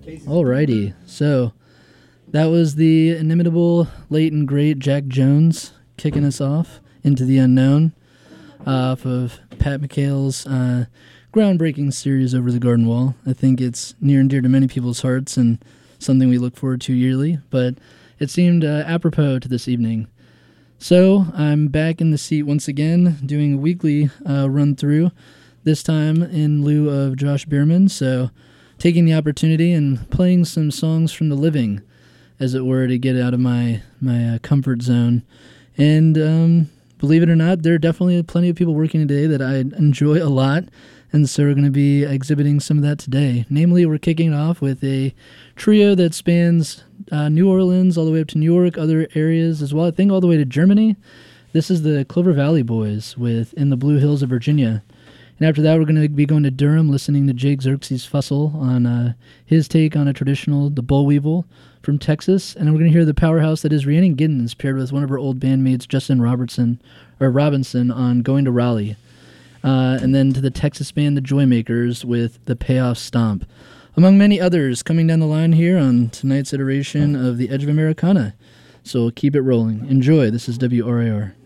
Alrighty, so that was the inimitable, late and great Jack Jones kicking us off into the unknown off of Pat McHale's groundbreaking series Over the Garden Wall. I think it's near and dear to many people's hearts and something we look forward to yearly, but it seemed apropos to this evening. So I'm back in the seat once again, doing a weekly run-through, this time in lieu of Josh Bierman, so taking the opportunity and playing some songs from the living, as it were, to get out of my comfort zone. And believe it or not, there are definitely plenty of people working today that I enjoy a lot, and so we're going to be exhibiting some of that today. Namely, we're kicking it off with a trio that spans New Orleans all the way up to New York, other areas as well, I think all the way to Germany. This is the Clover Valley Boys with In the Blue Hills of Virginia. And after that, we're going to be going to Durham, listening to Jake Xerxes Fussell on his take on a traditional, the Boll Weevil from Texas. And then we're going to hear the powerhouse that is Rhiannon Giddens paired with one of her old bandmates, Justin Robinson on Going to Raleigh. And then to the Texas band, the Joymakers, with the Payoff Stomp. Among many others coming down the line here on tonight's iteration of The Edge of Americana. So keep it rolling. Enjoy. This is WRIR.